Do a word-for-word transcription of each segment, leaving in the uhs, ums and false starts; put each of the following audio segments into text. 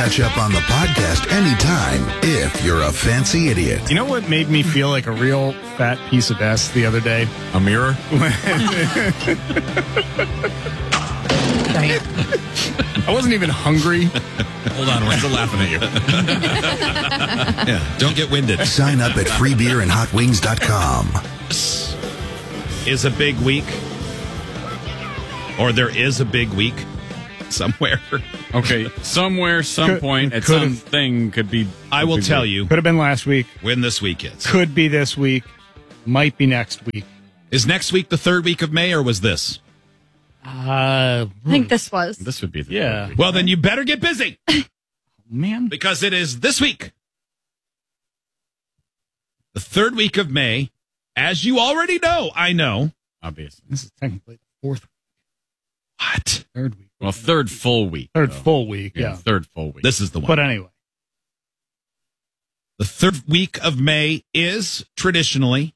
catch up on the podcast anytime if you're a fancy idiot. You know what made me feel like a real fat piece of S the other day? A mirror? I wasn't even hungry. Hold on, we're still laughing at you. Yeah, don't get winded. Sign up at free beer and hot wings dot com. Is a big week, or there is a big week somewhere. Okay, somewhere, some Could- point, at could've- something could be. I will could tell be- you Could have been last week. when this week is. Could be this week. Might be next week. Is next week the third week of May, or was this? Uh, I think this was. This would be the Yeah. third week. Well, then you better get busy, man. because it is this week. The third week of May, as you already know, I know. Obviously. This is technically the fourth, What? third week. Well, third full week. Third though. full week, yeah. Third full week. This is the one. But anyway. The third week of May is traditionally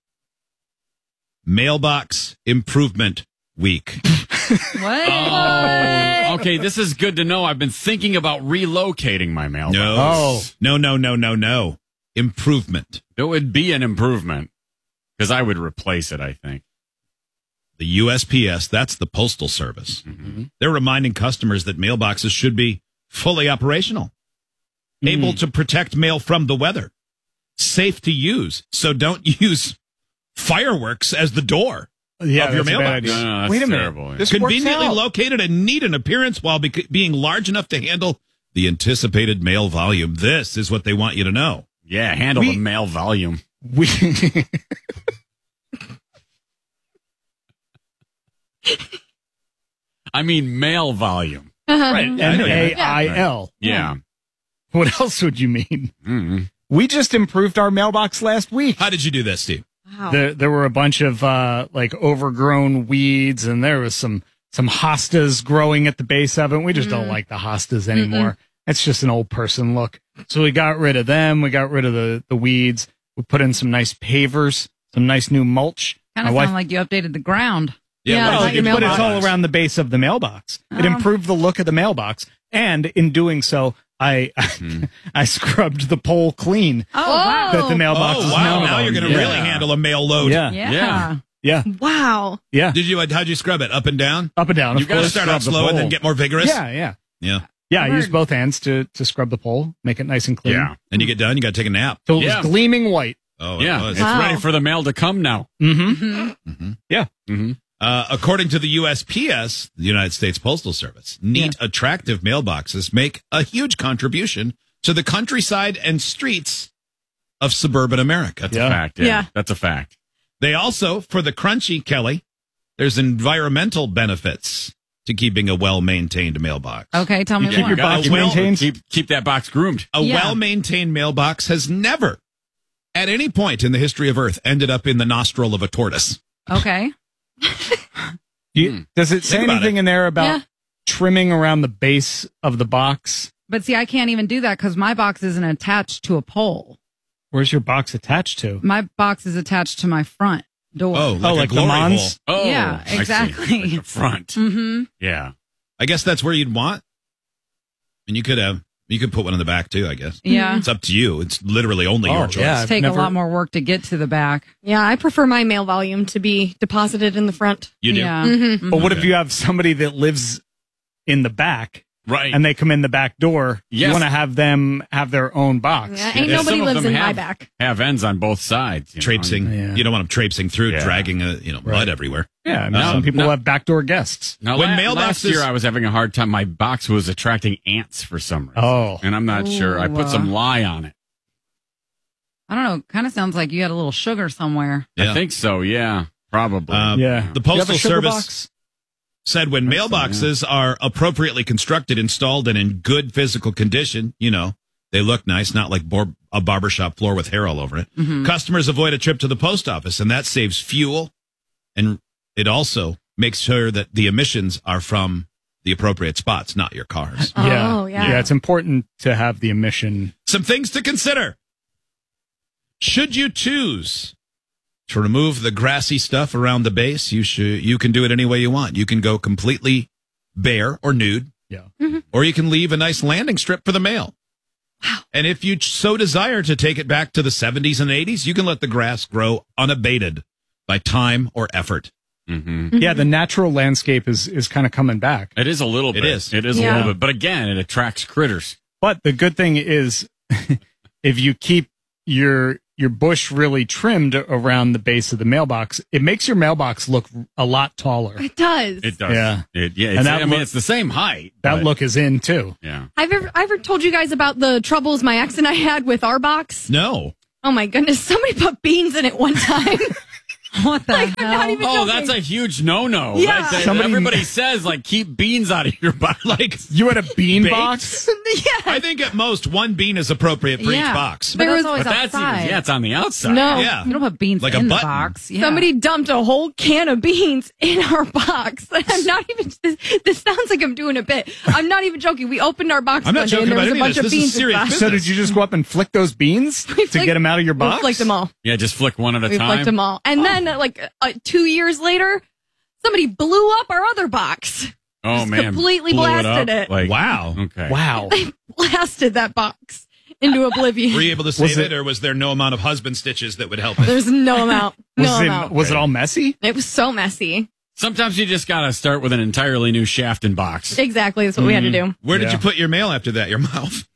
Mailbox Improvement Week. What? Oh, okay, this is good to know. I've been thinking about relocating my mailbox. No. Oh. No, no, no, no, no. Improvement. It would be an improvement because I would replace it, I think. The U S P S, that's the Postal Service. Mm-hmm. They're reminding customers that mailboxes should be fully operational, Mm. able to protect mail from the weather, safe to use. So don't use fireworks as the door Yeah, of your that's a bad mailbox. idea. No, no, that's Wait a minute. terrible. This works Conveniently out. located and neat in appearance while bec- being large enough to handle the anticipated mail volume. This is what they want you to know. Yeah, handle We- the mail volume. We, I mean, mail volume. Right. M A I L. Yeah. What else would you mean? Mm-hmm. We just improved our mailbox last week. How did you do that, Steve? Wow. There, there were a bunch of uh, like overgrown weeds, and there was some some hostas growing at the base of it. We just don't like the hostas anymore. It's just an old person look. So we got rid of them. We got rid of the, the weeds. We put in some nice pavers, some nice new mulch. Kind of My sound wife- like you updated the ground. Yeah, what did like you your do? but it's all mailbox. around the base of the mailbox. It Oh. improved the look of the mailbox, and in doing so, I I scrubbed the pole clean Oh, wow. that the mailbox Oh, is wow. mounted Now on. you're going to Yeah. really handle a mail load. Yeah, Yeah. Yeah. yeah, Wow. yeah. Did you, how'd you scrub it? Up and down? Up and down. You of got to course. start out Scrub the slow and then pole. get more vigorous? Yeah, yeah, Yeah. yeah. I Word. used both hands to to scrub the pole, make it nice and clean. Yeah. And you get done, you got to take a nap. So it Yeah. was gleaming white. Oh, it Yeah. was. It's Wow. ready for the mail to come now. Mm-hmm. Mhm. Yeah. Mm-hmm. Uh, according to the U S P S, the United States Postal Service, neat, attractive mailboxes make a huge contribution to the countryside and streets of suburban America. That's Yeah. a fact. Yeah. Yeah. That's a fact. They also, for the crunchy, Kelly, there's environmental benefits to keeping a well-maintained mailbox. Okay, tell me keep more. your box Uh, well, maintained. Keep keep that box groomed. A Yeah. well-maintained mailbox has never, at any point in the history of Earth, ended up in the nostril of a tortoise. Okay. You- does it say Think about anything it. in there about Yeah. trimming around the base of the box? But see, I can't even do that because my box isn't attached to a pole. Where's your box attached to? My box is attached to my front door. Oh, like, oh, a like glory Le hole. Mans? Oh, Yeah, I see. exactly. Like the front. Mm-hmm. Yeah. I guess that's where you'd want. And you could have, you could put one in the back too, I guess. Yeah. It's up to you. It's literally only your Oh, choice. yeah. It's I've take never- a lot more work to get to the back. Yeah, I prefer my mail volume to be deposited in the front. You do. Yeah. Mm-hmm. But what if you have somebody that lives in the back Right. and they come in the back door? You Yes. want to have them have their own box. Yeah, ain't Yeah, nobody some of lives them in my have- back. have ends on both sides. you know. Traipsing. Yeah. You don't want them traipsing through, Yeah. dragging a, you know, mud Right. everywhere. Yeah, I mean, No, some people no. have backdoor guests. Now, When la- mailboxes- last year I was having a hard time. My box was attracting ants for some reason. Oh. And I'm not sure. I put Ooh, some uh, lye on it. I don't know. Kind of sounds like you had a little sugar somewhere. Yeah. I think so. Yeah. Probably. Uh, Yeah. The You have Postal a sugar Service box? said when That's mailboxes are appropriately constructed, installed, and in good physical condition, you know, they look nice, not like bar- a barbershop floor with hair all over it. Customers avoid a trip to the post office, and that saves fuel. And it also makes sure that the emissions are from the appropriate spots, not your cars. Oh, yeah. Yeah, it's important to have the emission. Some things to consider. Should you choose to remove the grassy stuff around the base, you should you can do it any way you want. You can go completely bare or nude Yeah. Or you can leave a nice landing strip for the mail. Wow. And if you so desire to take it back to the seventies and eighties, you can let the grass grow unabated by time or effort. Mm-hmm. Yeah, the natural landscape is, is kind of coming back. It is a little It bit. is. It is Yeah. a little bit. But again, it attracts critters. But the good thing is, if you keep your your bush really trimmed around the base of the mailbox, it makes your mailbox look a lot taller. It does. It does. Yeah. It, yeah. And It's, that I mean, look- it's the same height. That but- look is in too. Yeah. I've ever, I ever told you guys about the troubles my ex and I had with our box? No. Oh my goodness. Somebody put beans in it one time. What the Like, I'm hell? not even Oh, joking. that's a huge no-no. Yeah. Like, they- Somebody- everybody says, like, keep beans out of your box. Like, You had a bean Baked? box? yeah. I think at most one bean is appropriate for Yeah. each box. But There that's was- always But that's outside. even, yeah, it's on the outside. No. Yeah. You don't put beans Like a in the button. box. Yeah. Somebody dumped a whole can of beans in our box. I'm not even. This, this sounds like I'm doing a bit. I'm not even joking. We opened our box I'm not one day joking and there about was a any of bunch this. of This is beans serious in the box. So did you just go up and flick those beans We to flicked- get them out of your We box? flicked them all. Yeah, just flick one at a We time. flicked them all. And then, uh, like, uh, two years later, somebody blew up our other box. Oh, Just man. completely Blew blasted up. it. Like, Wow. Okay. Wow. They blasted that box into oblivion. Were you able to save Was it, it- or was there no amount of husband stitches that would help it? There's no amount. Was, No it, amount. was it all messy? It was so messy. Sometimes you just got to start with an entirely new shaft and box. Exactly. That's what we had to do. Where did Yeah. you put your mail after that? Your mouth?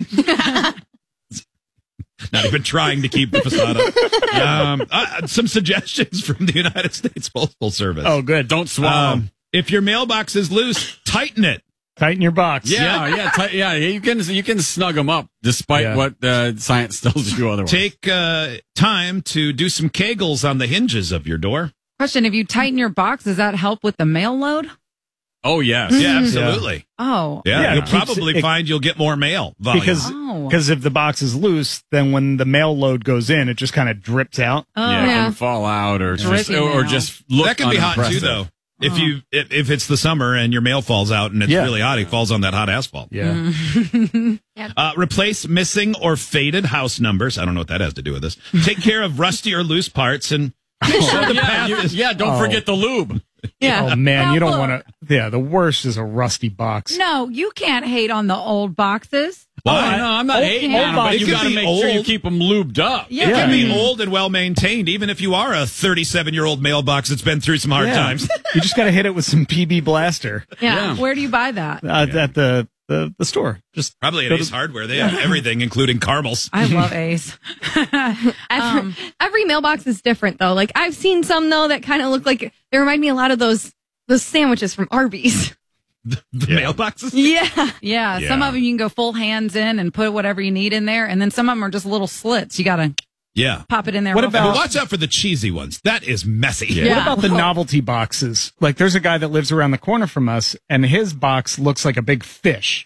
Not even trying to keep the facade up. Um, uh, some suggestions from the United States Postal Service. Oh, good. Don't swallow. Um, if your mailbox is loose, tighten it. Tighten your box. yeah, yeah, ti- yeah. You can you can snug them up, despite Yeah. what uh, science tells you otherwise. Take uh, time to do some kegels on the hinges of your door. Question: if you tighten your box, does that help with the mail load? Oh yes. Yeah, absolutely. Oh, Yeah, Yeah, you'll it keeps- probably it- find you'll get more mail volume. Because Oh. because if the box is loose, then when the mail load goes in, it just kind of drips out. oh, Yeah, it Yeah. can fall out or just, Drippy or mail. just look that can be hot too, unimpressive. though. If you if, if it's the summer and your mail falls out and it's Yeah. really hot, it falls on that hot asphalt. Yeah. Uh, replace missing or faded house numbers. I don't know what that has to do with this. Take care of rusty or loose parts and make sure the yeah, path you- is. yeah, don't Oh. forget the lube. Yeah. Oh man, you don't Well, want to. Yeah, the worst is a rusty box. no, you can't hate on the old boxes. Oh, Why? no, I'm not Old- hating old on them, but box- you it got to could be make sure you old. keep them lubed up. It Yeah. can be Yeah. old and well maintained, even if you are a thirty-seven year old mailbox that's been through some hard Yeah. times. You just got to hit it with some P B blaster Yeah. Yeah. Where do you buy that? uh, at the, the the store. Just Probably at Go to- Ace Hardware. They have everything, including caramels. I love Ace. Every, Um, every mailbox is different, though. Like, I've seen some, though, that kind of look like they remind me a lot of those those sandwiches from Arby's. The Yeah. mailboxes. Yeah. Yeah, Yeah. some of them you can go full hands in and put whatever you need in there, and then some of them are just little slits. You got to Yeah. pop it in there. What real about- But fast. watch out for the cheesy ones. That is messy. Yeah. What Yeah. about the novelty boxes? Like, there's a guy that lives around the corner from us, and his box looks like a big fish.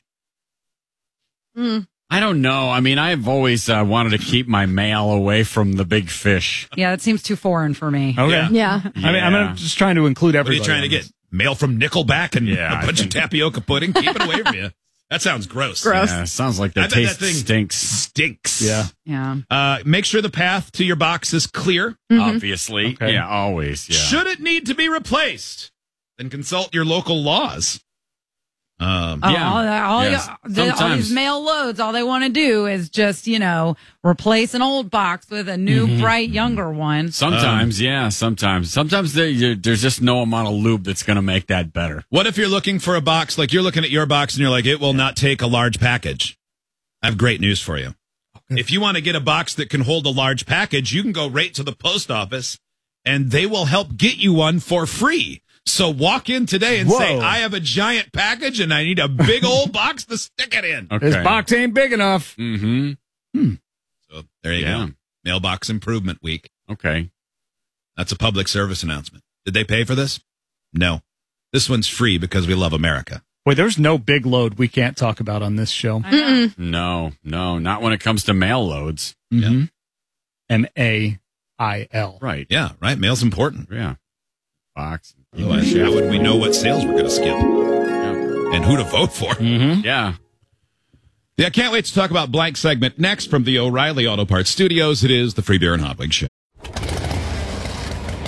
Mm. I don't know. I mean, I've always uh, wanted to keep my mail away from the big fish. Yeah, that seems too foreign for me. Okay. Yeah. Yeah. I mean, I'm Yeah. just trying to include What are everybody. you trying to on get? this. Mail from Nickelback and Yeah, a I bunch of think- tapioca pudding? Keep it away from you. That sounds gross. Gross. Yeah, sounds like I the bet that taste thing stinks. Stinks. Yeah. Yeah. Uh, make sure the path to your box is clear. Obviously. Okay. Yeah, always. Yeah. Should it need to be replaced, then consult your local laws. Um, Oh, Yeah. all, that- all, Yes. the- all Sometimes- these mail loads, all they want to do is just, you know, replace an old box with a new, Mm-hmm. bright, younger one. Sometimes, yeah, sometimes. Sometimes there, you, there's just no amount of lube that's going to make that better. What if you're looking for a box, like you're looking at your box and you're like, it will not take a large package? I have great news for you. If you want to get a box that can hold a large package, you can go right to the post office and they will help get you one for free. So walk in today and say, Whoa. I have a giant package and I need a big old box to stick it in. Okay. This box ain't big enough. Mm-hmm. So there you Yeah. go. Mailbox Improvement Week. Okay. That's a public service announcement. Did they pay for this? No. This one's free because we love America. Boy, there's no big load we can't talk about on this show. Mm-mm. No, no, not when it comes to mail loads. Mhm. M A I L. Right. Yeah, right? Mail's important. Yeah. Box. Otherwise, how would we know what sales we're going to skip Yeah. and who to vote for? Mm-hmm. Yeah. Yeah, I can't wait to talk about blank segment next from the O'Reilly Auto Parts Studios. It is the Free Beer and Hot Wings Show.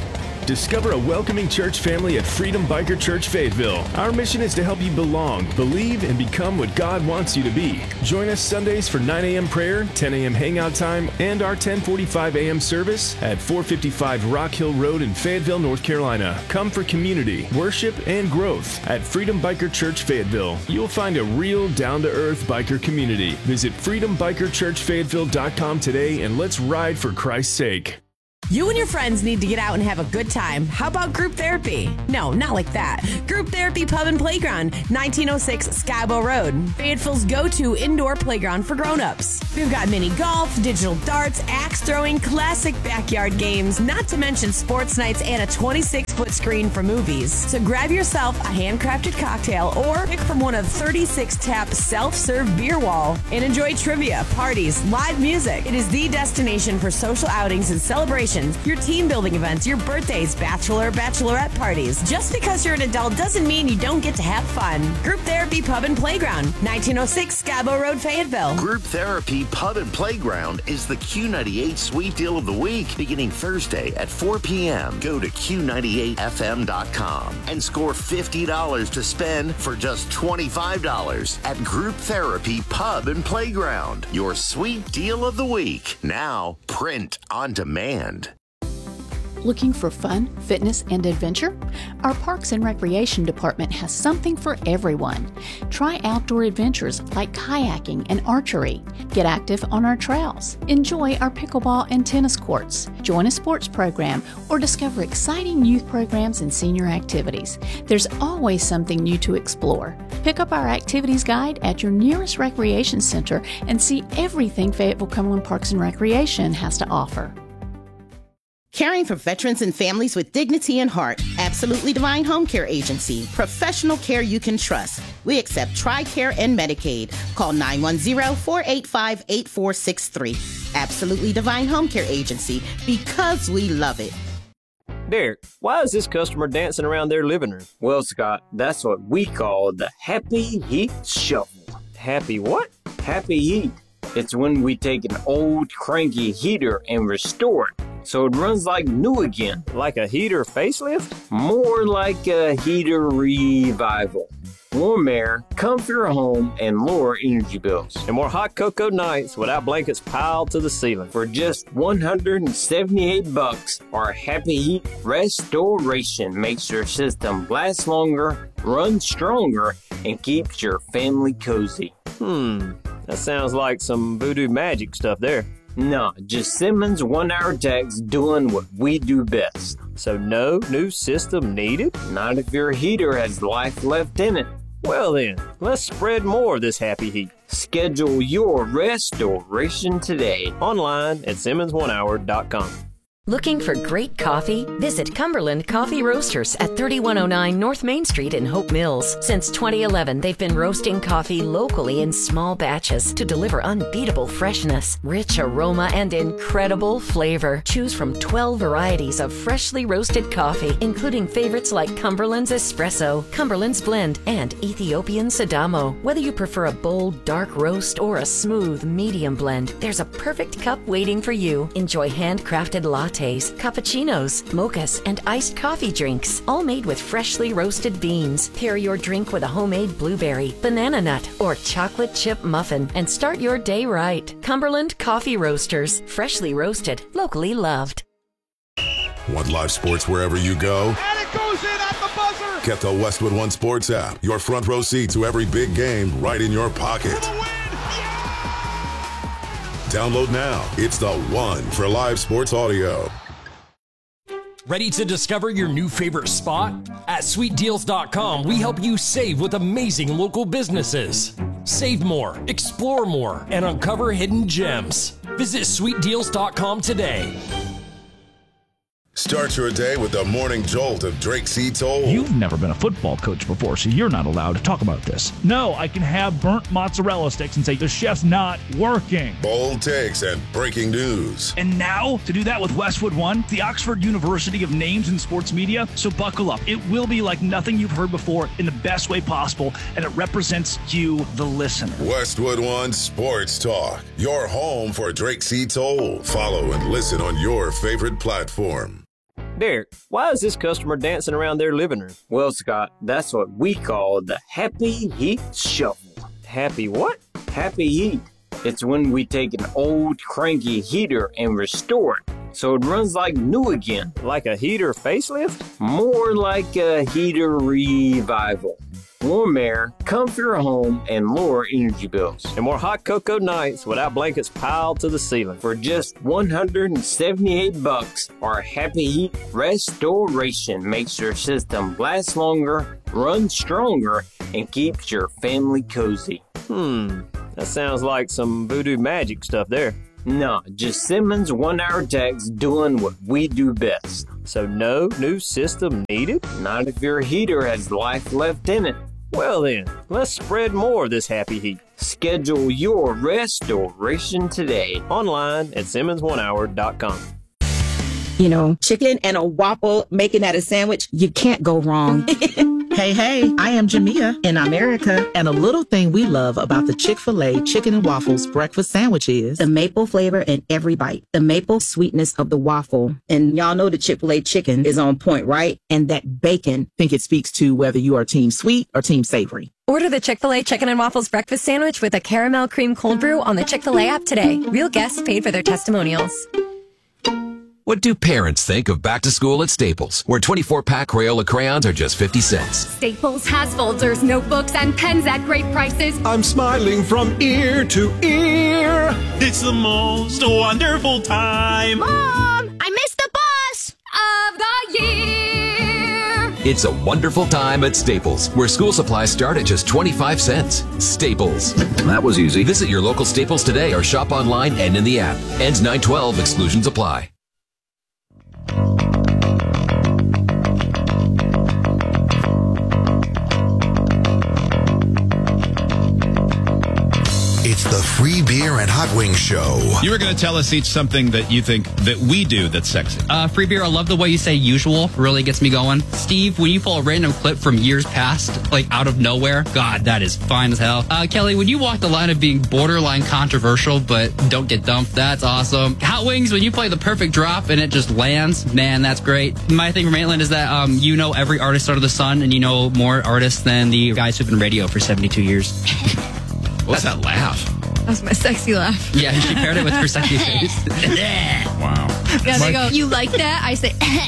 Discover a welcoming church family at Freedom Biker Church Fayetteville. Our mission is to help you belong, believe, and become what God wants you to be. Join us Sundays for nine a.m. prayer, ten a.m. hangout time, and our ten forty-five a.m. service at four fifty-five Rock Hill Road in Fayetteville, North Carolina. Come for community, worship, and growth at Freedom Biker Church Fayetteville. You'll find a real down-to-earth biker community. Visit freedom biker church fayetteville dot com today and let's ride for Christ's sake. You and your friends need to get out and have a good time. How about group therapy? No, not like that. Group Therapy Pub and Playground, nineteen oh six Skybo Road. Fayetteville's go-to indoor playground for grown-ups. We've got mini golf, digital darts, axe throwing, classic backyard games, not to mention sports nights and a twenty-six foot screen for movies. So grab yourself a handcrafted cocktail or pick from one of thirty-six tap self-serve beer wall and enjoy trivia, parties, live music. It is the destination for social outings and celebrations, your team building events, your birthdays, bachelor, bachelorette parties. Just because you're an adult doesn't mean you don't get to have fun. Group Therapy Pub and Playground, nineteen oh six Skybo Road, Fayetteville. Group Therapy Pub and Playground is the Q ninety-eight Sweet Deal of the Week, beginning Thursday at four p.m. Go to Q ninety-eight F M dot com and score fifty dollars to spend for just twenty-five dollars at Group Therapy Pub and Playground. Your Sweet Deal of the Week, now print on demand. Looking for fun, fitness, and adventure? Our Parks and Recreation Department has something for everyone. Try outdoor adventures like kayaking and archery. Get active on our trails. Enjoy our pickleball and tennis courts. Join a sports program or discover exciting youth programs and senior activities. There's always something new to explore. Pick up our activities guide at your nearest recreation center and see everything Fayetteville Cumberland Parks and Recreation has to offer. Caring for veterans and families with dignity and heart. Absolutely Divine Home Care Agency. Professional care you can trust. We accept TRICARE and Medicaid. Call nine one zero, four eight five, eight four six three. Absolutely Divine Home Care Agency, because we love it. Derek, why is this customer dancing around their living room? Well, Scott, that's what we call the Happy Heat Shuffle. Happy what? Happy Heat. It's when we take an old cranky heater and restore it so it runs like new again. Like a heater facelift? More like a heater revival. Warm air, comfier home, and lower energy bills. And more hot cocoa nights without blankets piled to the ceiling. For just one hundred seventy-eight bucks, our Happy Heat Restoration makes your system last longer, run stronger, and keeps your family cozy. Hmm, that sounds like some voodoo magic stuff there. No, just Simmons one-hour techs doing what we do best. So no new system needed? Not if your heater has life left in it. Well then, let's spread more of this Happy Heat. Schedule your restoration today. Online at simmons one hour dot com. Looking for great coffee? Visit Cumberland Coffee Roasters at thirty-one oh nine North Main Street in Hope Mills. Since twenty eleven, they've been roasting coffee locally in small batches to deliver unbeatable freshness, rich aroma, and incredible flavor. Choose from twelve varieties of freshly roasted coffee, including favorites like Cumberland's Espresso, Cumberland's Blend, and Ethiopian Sidamo. Whether you prefer a bold, dark roast or a smooth, medium blend, there's a perfect cup waiting for you. Enjoy handcrafted lattes, cappuccinos, mochas, and iced coffee drinks, all made with freshly roasted beans. Pair your drink with a homemade blueberry, banana nut, or chocolate chip muffin and start your day right. Cumberland Coffee Roasters, freshly roasted, locally loved. Want live sports wherever you go? And it goes in at the buzzer! Get the Westwood One Sports app. Your front row seat to every big game right in your pocket. Download now. It's the one for live sports audio. Ready to discover your new favorite spot? At sweet deals dot com, we help you save with amazing local businesses. Save more, explore more, and uncover hidden gems. Visit sweet deals dot com today. Start your day with the morning jolt of Drake C. Toll. You've never been a football coach before, so you're not allowed to talk about this. No, I can have burnt mozzarella sticks and say the chef's not working. Bold takes and breaking news. And now, to do that with Westwood One, the Oxford University of Names in Sports Media, so buckle up. It will be like nothing you've heard before in the best way possible, and it represents you, the listener. Westwood One Sports Talk, your home for Drake C. Toll. Follow and listen on your favorite platform. Derek, why is this customer dancing around their living room? Well, Scott, that's what we call the Happy Heat Shuffle. Happy what? Happy Heat. It's when we take an old cranky heater and restore it so it runs like new again. Like a heater facelift? More like a heater revival. Warm air, comfier home, and lower energy bills. And more hot cocoa nights without blankets piled to the ceiling. For just one hundred seventy-eight bucks, our Happy Heat Restoration makes your system last longer, run stronger, and keeps your family cozy. Hmm, that sounds like some voodoo magic stuff there. No, just Simmons one-hour techs doing what we do best. So no new system needed? Not if your heater has life left in it. Well then, let's spread more of this Happy Heat. Schedule your restoration today. Online at Simmons one hour dot com. You know, chicken and a waffle, making that a sandwich, you can't go wrong. Hey, hey, I am Jamia in America, and a little thing we love about the Chick-fil-A Chicken and Waffles breakfast sandwich is the maple flavor in every bite, the maple sweetness of the waffle. And y'all know the Chick-fil-A chicken is on point, right? And that bacon. I think it speaks to whether you are team sweet or team savory. Order the Chick-fil-A Chicken and Waffles breakfast sandwich with a caramel cream cold brew on the Chick-fil-A app today. Real guests paid for their testimonials. What do parents think of back to school at Staples, where twenty-four pack Crayola crayons are just fifty cents? Staples has folders, notebooks, and pens at great prices. I'm smiling from ear to ear. It's the most wonderful time. Mom, I missed the bus of the year. It's a wonderful time at Staples, where school supplies start at just twenty-five cents. Staples. That was easy. Visit your local Staples today or shop online and in the app. Ends nine twelve. Exclusions apply. It's the Free Beer and Hot Wings Show. You were going to tell us each something that you think that we do that's sexy. Uh, free beer, I love the way you say usual. Really gets me going. Steve, when you pull a random clip from years past, like out of nowhere, God, that is fine as hell. Uh, Kelly, when you walk the line of being borderline controversial, but don't get dumped, that's awesome. Hot Wings, when you play the perfect drop and it just lands, man, that's great. My thing from Maitland is that um, you know every artist under the sun, and you know more artists than the guys who've been radio for seventy-two years. What's that laugh? That's my sexy laugh. Yeah, she paired it with her sexy face. Wow. Yeah, they go, you like that? I say,